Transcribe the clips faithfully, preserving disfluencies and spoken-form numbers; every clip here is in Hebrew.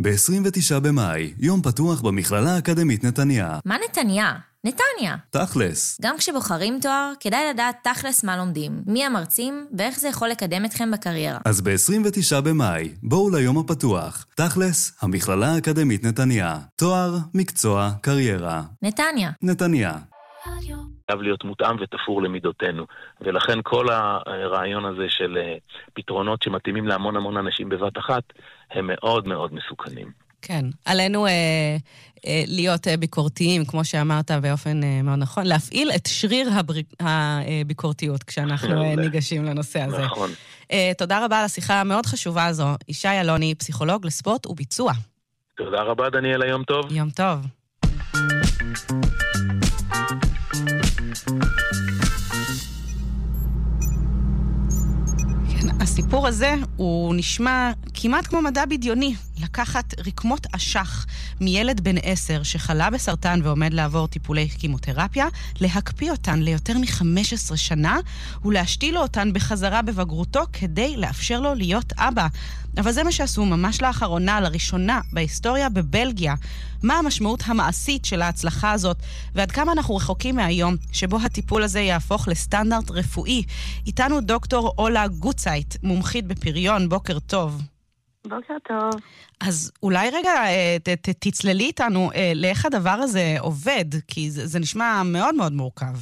ב-עשרים ותשעה במאי, יום פתוח במכללה האקדמית נתניה. מה נתניה? נתניה. תכלס. גם כשבוחרים תואר, כדאי לדעת תכלס מה לומדים, מי המרצים ואיך זה יכול לקדם אתכם בקריירה. אז ב-עשרים ותשעה במאי, בואו ליום הפתוח. תכלס, המכללה האקדמית נתניה. תואר, מקצוע, קריירה. נתניה. נתניה. חייב להיות מותאם ותפור למידותינו, ולכן כל הרעיון הזה של פתרונות שמתאימים להמון המון אנשים בבת אחת, הם מאוד מאוד מסוכנים. כן, עלינו אה, אה, להיות אה, ביקורתיים, כמו שאמרת באופן אה, מאוד נכון, להפעיל את שריר הבר... הביקורתיות כשאנחנו אה, ניגשים לנושא הזה. נכון. אה, תודה רבה על השיחה המאוד חשובה הזו. ישי אלוני, פסיכולוג לספורט וביצוע. תודה רבה, דניאל, היום טוב. יום טוב. הסיפור הזה הוא נשמע כמעט כמו מדע בדיוני, לקחת רקמות אשך מילד בן עשר שחלה בסרטן ועומד לעבור טיפולי כימותרפיה, להקפיא אותן ליותר מ-חמש עשרה שנה ולהשתיל לו אותן בחזרה בבגרותו כדי לאפשר לו להיות אבא. אבל זה מה שעשו ממש לאחרונה, לראשונה בהיסטוריה בבלגיה. מה המשמעות המעשית של ההצלחה הזאת, ועד כמה אנחנו רחוקים מהיום שבו הטיפול הזה יהפוך לסטנדרט רפואי. איתנו דוקטור אולה גוצייט, מומחית בפריון. בוקר טוב. בוקר טוב. אז אולי רגע ת, ת, תצללי איתנו לאיך הדבר הזה עובד, כי זה, זה נשמע מאוד מאוד מורכב.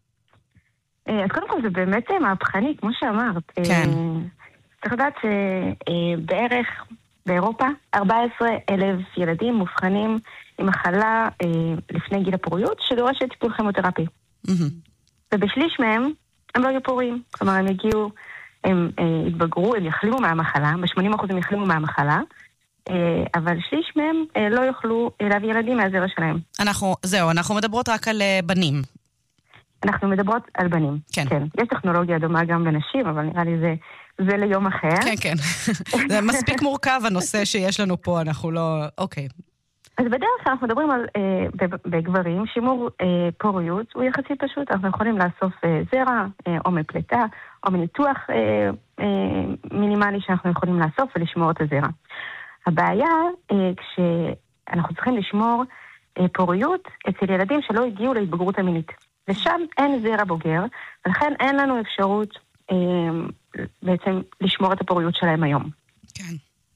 אז קודם כל זה באמת מהפכני, כמו שאמרת. כן. צריך לדעת שבערך באירופה ארבעה עשר אלף ילדים מובחנים עם מחלה לפני גיל הפוריות שדורשת טיפול כימותרפי. ובשליש מהם הם לא יהיו פוריים. כלומר, הם הגיעו, הם התבגרו, הם יחלימו מהמחלה, ב-שמונים אחוז הם יחלימו מהמחלה, אבל שליש מהם לא יוכלו להביא ילדים מהזרע שלהם. אנחנו, זהו, אנחנו מדברות רק על בנים. אנחנו מדברות על בנים. כן. כן. יש טכנולוגיה דומה גם בנשים, אבל נראה לי זה... זה ליום אחר. כן, כן. זה מספיק מורכב הנושא שיש לנו פה, אנחנו לא... אוקיי. אז בדרך כלל אנחנו מדברים על, אה, בגברים, שימור אה, פוריות הוא יחסית פשוט. אנחנו יכולים לאסוף אה, זרע, אה, או מפלטה, או מניתוח אה, אה, מינימלי שאנחנו יכולים לאסוף ולשמור את הזרע. הבעיה, אה, כשאנחנו צריכים לשמור אה, פוריות אצל ילדים שלא הגיעו להתבגרות המינית. ושם אין זרע בוגר, ולכן אין לנו אפשרות... אה, בעצם לשמור את הפוריות שלהם היום. כן.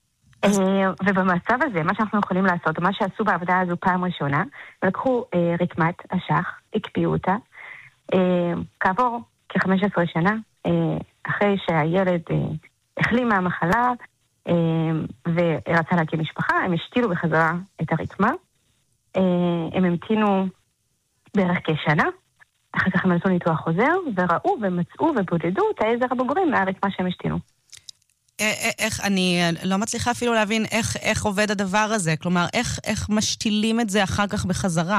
ובמצב הזה, מה שאנחנו יכולים לעשות, מה שעשו בעבודה הזו פעם ראשונה, לקחו רקמת אשך, הקפיאו אותה, כעבור כ-חמש עשרה שנה, אחרי שהילד החלים מהמחלה, ורצה להקים משפחה, הם השתילו בחזרה את הרקמה, הם המתינו בערך כשנה, אחר כך הם עשו ניתוח חוזר, וראו ומצאו ובודדו את העזר הבוגרים מהרקמה שהם השתינו. איך, אני לא מצליחה אפילו להבין איך, איך עובד הדבר הזה. כלומר, איך, איך משתילים את זה אחר כך בחזרה?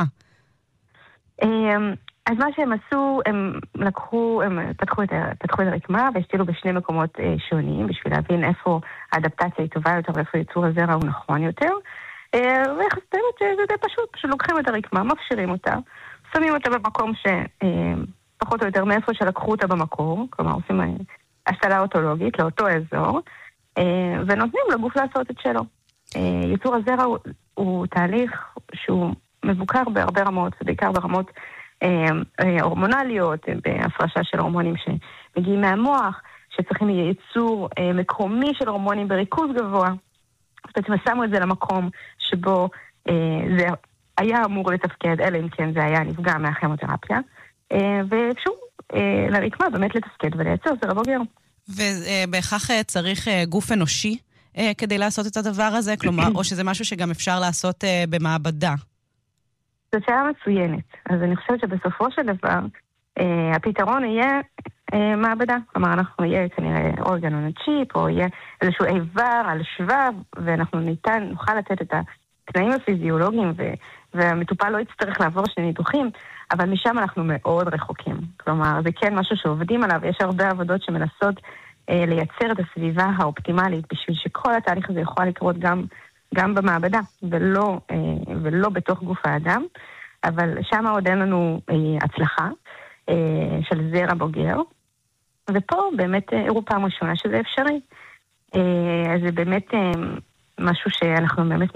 אז מה שהם עשו, הם לקחו, הם פתחו את, פתחו את הרקמה והשתילו בשני מקומות שונים, בשביל להבין איפה האדפטציה היא טובה יותר ואיפה ייצור הזרע הוא נכון יותר. וחסתם את זה, זה פשוט, פשוט לוקחים את הרקמה, מפשירים אותה, שמים אותה במקום שפחות או יותר מאיפה שלקחו אותה במקור, כלומר עושים השתלה אוטולוגית לאותו אזור, ונותנים לגוף לעשות את שלו. ייצור הזרע הוא, הוא תהליך שהוא מבוקר בהרבה רמות, ובעיקר ברמות הורמונליות, בהפרשה של הורמונים שמגיעים מהמוח, שצריכים ייצור מקומי של הורמונים בריכוז גבוה. בעצם שמו את זה למקום שבו זה היה אמור לתפקד, אלא אם כן זה היה נפגע מהכימותרפיה, ואפשר לרקמה באמת לתפקד ולייצר זרע בוגר. ובהכרח צריך גוף אנושי כדי לעשות את הדבר הזה? כלומר, או שזה משהו שגם אפשר לעשות במעבדה? זו שאלה מצוינת. אז אני חושבת שבסופו של דבר, הפתרון יהיה מעבדה. כלומר, אנחנו יהיה כנראה אורגן או צ'יפ, או יהיה איזשהו איבר על שבב, ואנחנו ניתן, נוכל לתת את התנאים הפיזיולוגיים, והמטופל לא יצטרך לעבור שני ניתוחים, אבל משם אנחנו מאוד רחוקים. כלומר, זה כן משהו שעובדים עליו, יש הרבה עבודות שמנסות אה, לייצר את הסביבה האופטימלית, בשביל שכל התהליך הזה יכול לקרות גם, גם במעבדה, ולא, אה, ולא בתוך גוף האדם, אבל שם עוד אין לנו אה, הצלחה אה, של זרע בוגר, ופה באמת אה, אירוע פעם ראשונה שזה אפשרי. אה, אז זה באמת אה, משהו שאנחנו באמת